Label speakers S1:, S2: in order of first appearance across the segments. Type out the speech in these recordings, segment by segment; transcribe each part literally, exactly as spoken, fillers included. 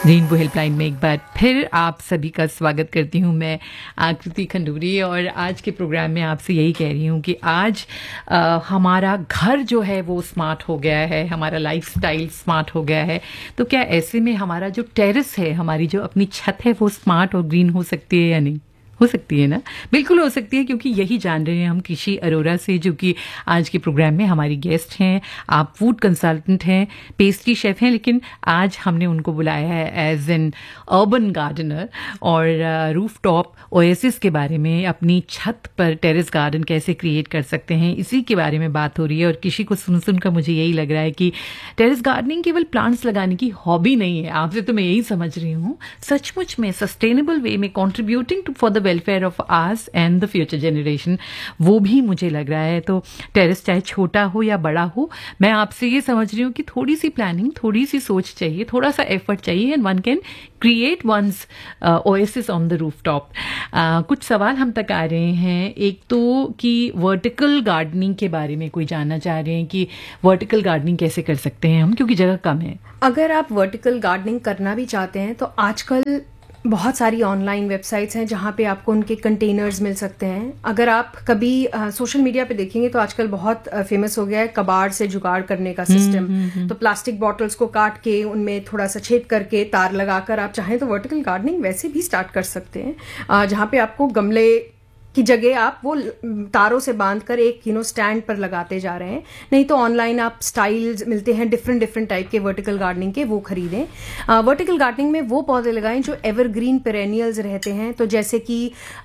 S1: Rainbow helpline में एक बार फिर आप सभी का स्वागत करती हूँ मैं आकृति खंडूरी। और आज के प्रोग्राम में आपसे यही कह रही हूँ कि आज आ, हमारा घर जो है वो स्मार्ट हो गया है, हमारा लाइफस्टाइल स्मार्ट हो गया है। तो क्या ऐसे में हमारा जो टेरेस है, हमारी जो अपनी छत है, वो स्मार्ट और ग्रीन हो सकती है या नहीं? हो सकती है ना? बिल्कुल हो सकती है, क्योंकि यही जान रहे हैं हम कृषि अरोरा से, जो कि आज के प्रोग्राम में हमारी गेस्ट हैं। आप फूड कंसल्टेंट हैं, पेस्ट्री शेफ हैं, लेकिन आज हमने उनको बुलाया है एज एन अर्बन गार्डनर। और रूफ टॉप ओएसिस के बारे में, अपनी छत पर टेरेस गार्डन कैसे क्रिएट कर सकते हैं, इसी के बारे में बात हो रही है। और कृषि को सुन सुनकर मुझे यही लग रहा है कि टेरेस गार्डनिंग केवल प्लांट्स लगाने की हॉबी नहीं है। आपसे तो मैं यही समझ रही हूँ, सचमुच में सस्टेनेबल वे में contributing to for the welfare of us and the future generation, वो भी मुझे लग रहा है। तो टेरेस चाहे छोटा हो या बड़ा हो, मैं आपसे ये समझ रही हूँ कि थोड़ी सी प्लानिंग, थोड़ी सी सोच चाहिए, थोड़ा सा एफर्ट चाहिए, and one can create once oasis on the rooftop. कुछ सवाल हम तक आ रहे हैं। एक तो कि वर्टिकल गार्डनिंग के बारे में कोई जानना चाह रहे हैं कि वर्टिकल गार्डनिंग कैसे कर सकते हैं हम, क्योंकि जगह कम है।
S2: अगर आप वर्टिकल गार्डनिंग करना भी चाहते हैं तो आजकल बहुत सारी ऑनलाइन वेबसाइट्स हैं जहाँ पे आपको उनके कंटेनर्स मिल सकते हैं। अगर आप कभी सोशल मीडिया पे देखेंगे तो आजकल बहुत फेमस हो गया है कबाड़ से जुगाड़ करने का सिस्टम। तो प्लास्टिक बॉटल्स को काट के उनमें थोड़ा सा छेद करके तार लगाकर आप चाहें तो वर्टिकल गार्डनिंग वैसे भी स्टार्ट कर सकते हैं, जहाँ पे आपको गमले की जगह आप वो तारों से बांधकर एक यू नो स्टैंड पर लगाते जा रहे हैं। नहीं तो ऑनलाइन आप स्टाइल्स मिलते हैं डिफरेंट डिफरेंट टाइप के वर्टिकल गार्डनिंग के, वो खरीदें। वर्टिकल गार्डनिंग में वो पौधे लगाएं जो एवरग्रीन पेरेनियल्स रहते हैं। तो जैसे कि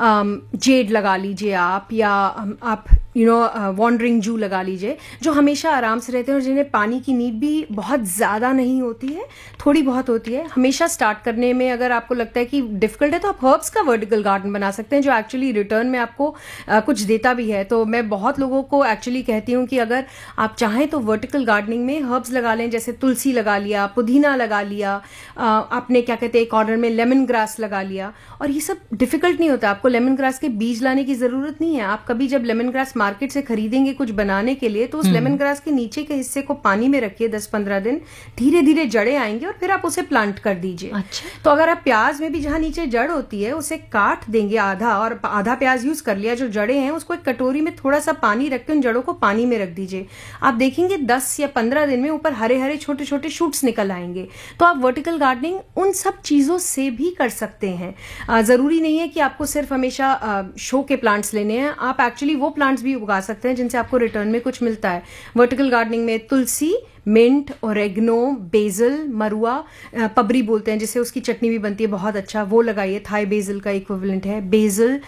S2: जेड लगा लीजिए आप, या आप यू नो वॉन्डरिंग जू लगा लीजिए, जो हमेशा आराम से रहते हैं और जिन्हें पानी की नीड भी बहुत ज़्यादा नहीं होती है, थोड़ी बहुत होती है। हमेशा स्टार्ट करने में अगर आपको लगता है कि डिफिकल्ट है तो आप हर्ब्स का वर्टिकल गार्डन बना सकते हैं, जो एक्चुअली रिटर्न में आपको आ, कुछ देता भी है। तो मैं बहुत लोगों को एक्चुअली कहती हूँ कि अगर आप चाहें तो वर्टिकल गार्डनिंग में हर्ब्स लगा लें, जैसे तुलसी लगा लिया, पुदीना लगा लिया, आ, आपने क्या कहते हैं एक कॉर्नर में लेमन ग्रास लगा लिया। और ये सब डिफिकल्ट नहीं होता, आपको लेमन ग्रास के बीज लाने की जरूरत नहीं है। आप कभी जब लेमन ग्रास मार्केट से खरीदेंगे कुछ बनाने के लिए, तो उस लेमन ग्रास के नीचे के हिस्से को पानी में रखिए दस पंद्रह दिन, धीरे धीरे जड़ें आएंगे और फिर आप उसे प्लांट कर दीजिए।
S1: अच्छा।
S2: तो अगर आप प्याज में भी जहां नीचे जड़ होती है उसे काट देंगे आधा, और आधा प्याज यूज कर लिया, जो जड़ें हैं उसको एक कटोरी में थोड़ा सा पानी रख के उन जड़ों को पानी में रख दीजिए। आप देखेंगे दस या पंद्रह दिन में ऊपर हरे हरे छोटे छोटे शूट्स निकल आएंगे। तो आप वर्टिकल गार्डनिंग उन सब चीजों से भी कर सकते हैं। जरूरी नहीं है कि आपको सिर्फ हमेशा शो के प्लांट्स लेने हैं, आप एक्चुअली वो प्लांट्स भी उगा सकते हैं जिनसे आपको रिटर्न में कुछ मिलता है। वर्टिकल गार्डनिंग में तुलसी, मिंट, ओरेगनो, बेजल, मरुआ, पबरी बोलते हैं जिसे, उसकी चटनी भी बनती है बहुत अच्छा, वो लगाइए। थाई बेजल का इक्विवेलेंट है बेजल,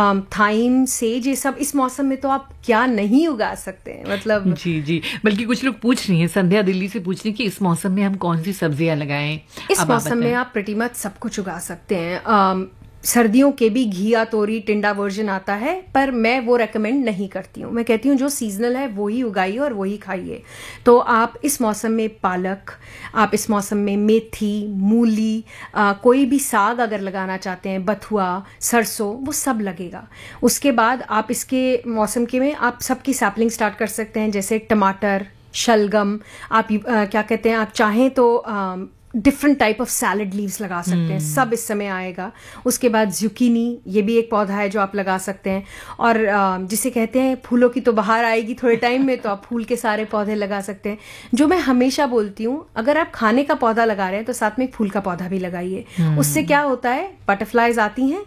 S2: थाइम, सेज, ये सब इस मौसम में तो आप क्या नहीं उगा सकते हैं, मतलब।
S1: जी जी, बल्कि कुछ लोग पूछ रही हैं, संध्या दिल्ली से पूछ रही हैं कि इस मौसम में हम कौन सी सब्जियां लगाएं।
S2: इस मौसम में आप प्रीटी मच सब कुछ उगा सकते हैं। सर्दियों के भी घिया, तोरी, टिंडा वर्जन आता है, पर मैं वो रेकमेंड नहीं करती हूँ। मैं कहती हूँ जो सीजनल है वो ही उगाइए और वो ही खाइए। तो आप इस मौसम में पालक, आप इस मौसम में मेथी, मूली, आ, कोई भी साग अगर लगाना चाहते हैं, बथुआ, सरसों, वो सब लगेगा। उसके बाद आप इसके मौसम के में आप सबकी सैपलिंग स्टार्ट कर सकते हैं, जैसे टमाटर, शलगम, आप आ, क्या कहते हैं, आप चाहें तो आ, different type of salad leaves लगा सकते हैं, सब इस समय आएगा। उसके बाद जुकीनी, ये भी एक पौधा है जो आप लगा सकते हैं। और जिसे कहते हैं फूलों की तो बहार आएगी थोड़े टाइम में, तो आप फूल के सारे पौधे लगा सकते हैं। जो मैं हमेशा बोलती हूँ, अगर आप खाने का पौधा लगा रहे हैं तो साथ में एक फूल का पौधा भी लगाइए। उससे क्या होता है, बटरफ्लाइज आती हैं,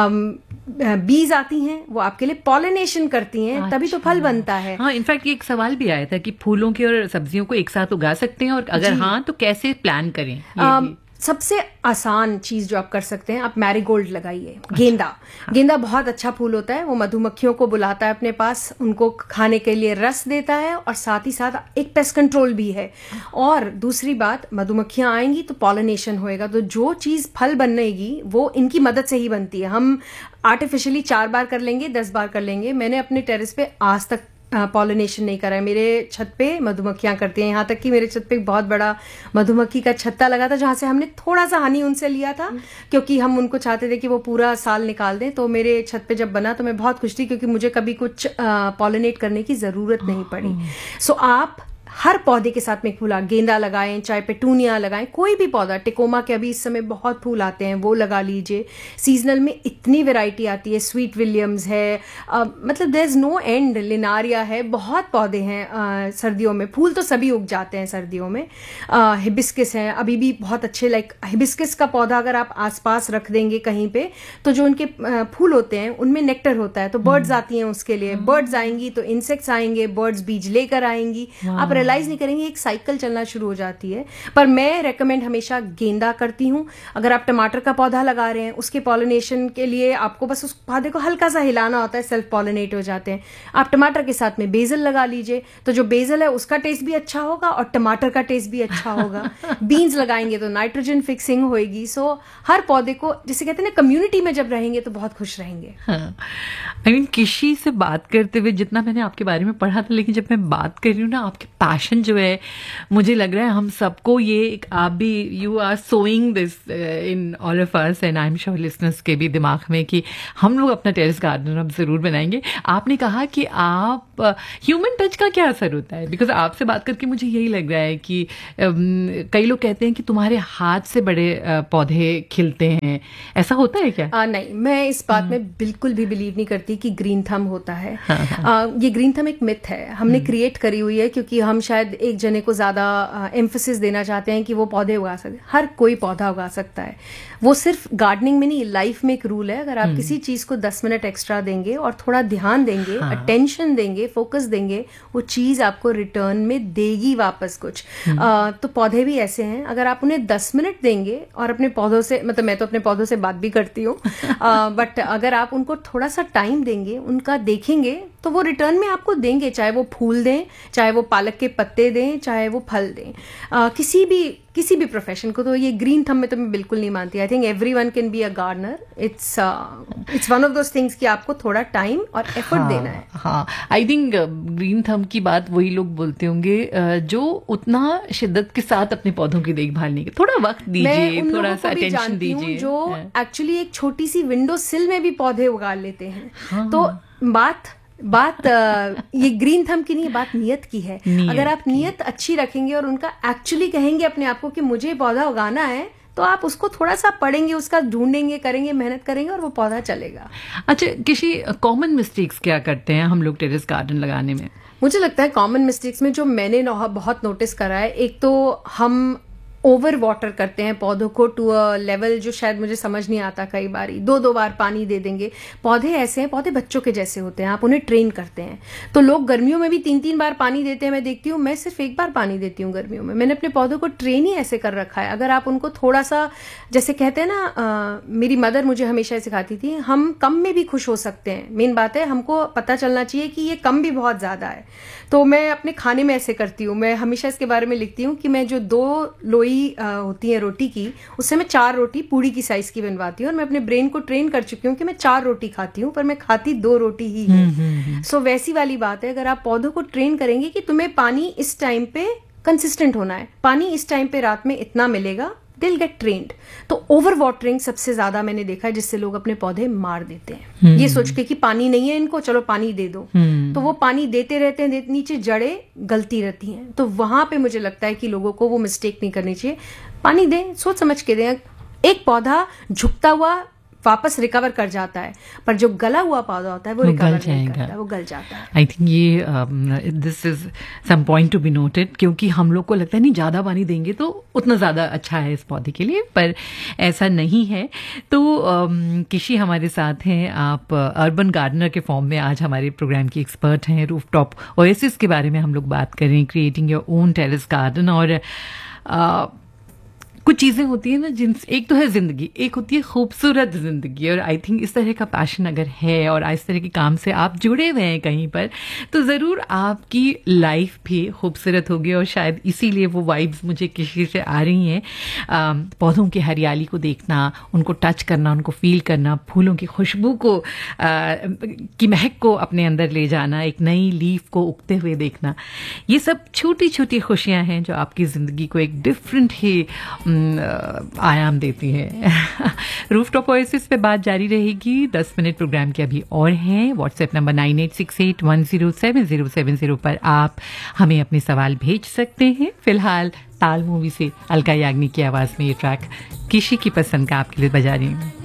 S2: बीज आती हैं, वो आपके लिए पॉलिनेशन करती हैं। अच्छा। तभी तो फल बनता है।
S1: हाँ, इनफैक्ट एक सवाल भी आया था कि फूलों की और सब्जियों को एक साथ उगा सकते हैं, और अगर हाँ तो कैसे प्लान करें।
S2: Um, सबसे आसान चीज जो आप कर सकते हैं, आप मैरीगोल्ड लगाइए। अच्छा। गेंदा, हाँ। गेंदा बहुत अच्छा फूल होता है, वो मधुमक्खियों को बुलाता है अपने पास, उनको खाने के लिए रस देता है, और साथ ही साथ एक पेस्ट कंट्रोल भी है। और दूसरी बात, मधुमक्खियां आएंगी तो पॉलिनेशन होएगा, तो जो चीज फल बनेगी वो इनकी मदद से ही बनती है। हम आर्टिफिशियली चार बार कर लेंगे, दस बार कर लेंगे। मैंने अपने टेरेस पे आज तक पॉलिनेशन नहीं करा है। मेरे छत पे मधुमक्खियां करती हैं, यहाँ तक कि मेरे छत पे एक बहुत बड़ा मधुमक्खी का छत्ता लगा था, जहां से हमने थोड़ा सा हनी उनसे लिया था, क्योंकि हम उनको चाहते थे कि वो पूरा साल निकाल दें। तो मेरे छत पे जब बना तो मैं बहुत खुश थी, क्योंकि मुझे कभी कुछ पॉलिनेट करने की जरूरत नहीं पड़ी। सो so, आप हर पौधे के साथ में एक फूल, गेंदा लगाएं, चाहे पेटूनिया लगाएं, कोई भी पौधा, टिकोमा के अभी इस समय बहुत फूल आते हैं, वो लगा लीजिए। सीजनल में इतनी वैरायटी आती है, स्वीट विलियम्स है, आ, मतलब देयर इज नो एंड, लिनारिया है, बहुत पौधे हैं। आ, सर्दियों में फूल तो सभी उग जाते हैं सर्दियों में। हिबिस्किस है अभी भी बहुत अच्छे, लाइक हिबिस्किस का पौधा अगर आप आसपास रख देंगे कहीं पे, तो जो उनके आ, फूल होते हैं उनमें नेक्टर होता है, तो बर्ड्स आती हैं उसके लिए, बर्ड्स आएंगी तो इंसेक्ट्स आएंगे, बर्ड्स बीज लेकर आएंगी, आप रियलाइज नहीं करेंगे, एक साइकिल चलना शुरू हो जाती है। पर मैं रेकमेंड हमेशा गेंदा करती हूँ। अगर आप टमाटर का पौधा लगा रहे हैं, उसके पॉलिनेशन के लिए आपको बस उस पौधे को हल्का सा हिलाना होता है, सेल्फ पॉलिनेट हो जाते हैं। आप टमाटर के साथ में बेसल लगा लीजिए, तो जो बेसल है उसका टेस्ट भी अच्छा होगा और टमाटर का टेस्ट भी अच्छा होगा। बीन्स लगाएंगे तो नाइट्रोजन फिक्सिंग होएगी। सो हर पौधे को, जिसे कहते हैं ना, कम्युनिटी में जब रहेंगे तो बहुत खुश रहेंगे।
S1: आई मीन किसी से बात करते हुए जितना मैंने आपके बारे में पढ़ा था, लेकिन जब मैं बात कर रही हूँ ना, आपके पैशन जो है, मुझे लग रहा है हम सबको ये एक, आप भी you are sowing this in all of us and I am sure listeners के भी दिमाग में कि हम लोग अपना टेरेस गार्डन अब जरूर बनाएंगे। आपने कहा कि आप ह्यूमन uh, टच का क्या असर होता है? बिकॉज आपसे बात करके मुझे यही लग रहा है कि um, कई लोग कहते हैं कि तुम्हारे हाथ से बड़े uh, पौधे खिलते हैं, ऐसा होता है क्या?
S2: आ, नहीं, मैं इस बात में बिल्कुल भी बिलीव नहीं करती कि ग्रीन थंब होता है। हाँ, हाँ. आ, ये ग्रीन थंब एक मिथ है, हमने क्रिएट करी हुई है, क्योंकि हम शायद एक जने को ज्यादा एम्फेसिस देना चाहते हैं कि वो पौधे उगा सकते। हर कोई पौधा उगा सकता है, वो सिर्फ गार्डनिंग में नहीं, लाइफ में एक रूल है। अगर आप किसी चीज को दस मिनट एक्स्ट्रा देंगे और थोड़ा ध्यान देंगे, अटेंशन देंगे, फोकस देंगे, वो चीज आपको रिटर्न में देगी वापस कुछ। आ, तो पौधे भी ऐसे हैं, अगर आप उन्हें दस मिनट देंगे और अपने पौधों से, मतलब मैं तो अपने पौधों से बात भी करती हूँ, बट अगर आप उनको थोड़ा सा टाइम देंगे, उनका देखेंगे, तो वो रिटर्न में आपको देंगे, चाहे वो फूल दें, चाहे वो पालक के पत्ते दें, चाहे वो फल दें। आ, किसी भी किसी भी प्रोफेशन को, तो ये ग्रीन थंब में तो मैं बिल्कुल नहीं मानती। I think every one can be a gardener. It's it's one of those things कि आपको थोड़ा टाइम और एफर्ट हाँ, देना है।
S1: हाँ, आई थिंक ग्रीन थंब की बात वही लोग बोलते होंगे जो उतना शिद्दत के साथ अपने पौधों की देखभाल नहीं, थोड़ा वक्त दीजिए, थोड़ा सा अटेंशन दीजिए,
S2: जो एक्चुअली एक छोटी सी विंडो सिल में भी पौधे उगा लेते हैं। हाँ, तो बात बात ये ग्रीन थंब की नहीं, बात नियत की है। अगर आप नियत अच्छी रखेंगे और उनका एक्चुअली कहेंगे अपने आप को कि मुझे पौधा उगाना है, तो आप उसको थोड़ा सा पढ़ेंगे, उसका ढूंढेंगे, करेंगे, मेहनत करेंगे और वो पौधा चलेगा।
S1: अच्छा, किसी कॉमन मिस्टेक्स क्या करते हैं हम लोग टेरेस गार्डन लगाने में?
S2: मुझे लगता है कॉमन मिस्टेक्स में जो मैंने बहुत नोटिस करा है, एक तो हम ओवर वाटर करते हैं पौधों को टू अ लेवल जो शायद मुझे समझ नहीं आता। कई बार दो दो बार पानी दे देंगे। पौधे ऐसे हैं, पौधे बच्चों के जैसे होते हैं, आप उन्हें ट्रेन करते हैं। तो लोग गर्मियों में भी तीन तीन बार पानी देते हैं, मैं देखती हूँ। मैं सिर्फ एक बार पानी देती हूँ गर्मियों में। मैंने अपने पौधों को ट्रेन ही ऐसे कर रखा है। अगर आप उनको थोड़ा सा, जैसे कहते हैं ना, आ, मेरी मदर मुझे हमेशा सिखाती थी, हम कम में भी खुश हो सकते हैं। मेन बात है, हमको पता चलना चाहिए कि ये कम भी बहुत ज्यादा है। तो मैं अपने खाने में ऐसे करती हूँ। मैं हमेशा इसके बारे में लिखती हूँ कि मैं जो दो लोई होती है रोटी की, उससे मैं चार रोटी पूड़ी की साइज की बनवाती हूँ। और मैं अपने ब्रेन को ट्रेन कर चुकी हूँ कि मैं चार रोटी खाती हूँ, पर मैं खाती दो रोटी ही हूँ। सो so, वैसी वाली बात है। अगर आप पौधों को ट्रेन करेंगे कि तुम्हें पानी इस टाइम पे कंसिस्टेंट होना है, पानी इस टाइम पे रात में इतना मिलेगा, दिल गेट ट्रेन्ड। तो ओवर वाटरिंग सबसे ज्यादा मैंने देखा है जिससे लोग अपने पौधे मार देते हैं। ये सोच के कि पानी नहीं है इनको, चलो पानी दे दो। तो वो पानी देते रहते हैं, देते, नीचे जड़ें गलती रहती हैं। तो वहां पे मुझे लगता है कि लोगों को वो मिस्टेक नहीं करनी चाहिए। पानी दें, सोच समझ के दें। एक पौधा झुकता हुआ वापस रिकवर कर जाता है, पर जो गला हुआ पौधा होता है वो रिकवर नहीं करता, वो गल जाता है।
S1: आई थिंक ये this is some point to be noted, क्योंकि हम लोग को लगता है नहीं ज्यादा पानी देंगे तो उतना ज्यादा अच्छा है इस पौधे के लिए, पर ऐसा नहीं है। तो um, किशी हमारे साथ हैं, आप अर्बन गार्डनर के फॉर्म में आज हमारे प्रोग्राम की एक्सपर्ट हैं। रूफटॉप ओएसिस के बारे में हम लोग बात कर रहे हैं, creating your own terrace garden. और uh, कुछ चीजें होती है ना, जिन एक तो है जिंदगी, एक होती है खूबसूरत जिंदगी। और आई थिंक इस तरह का पैशन अगर है और इस तरह के काम से आप जुड़े हुए हैं कहीं पर, तो जरूर आपकी लाइफ भी खूबसूरत होगी। और शायद इसीलिए वो वाइब्स मुझे किसी से आ रही हैं। पौधों की हरियाली को देखना, उनको टच करना, उनको फील करना, फूलों की खुशबू को आ, की महक को अपने अंदर ले जाना, एक नई लीफ को उगते हुए देखना, ये सब छोटी छोटी खुशियां हैं जो आपकी जिंदगी को एक डिफरेंट ही आयाम देती है। रूफटॉप ओएसिस पे बात जारी रहेगी। दस मिनट प्रोग्राम के अभी और हैं। WhatsApp number nine eight six eight one zero seven zero seven zero पर आप हमें अपने सवाल भेज सकते हैं। फिलहाल ताल मूवी से अलका याग्निक की आवाज़ में ये ट्रैक किसी की पसंद का आपके लिए बजा रही हूँ।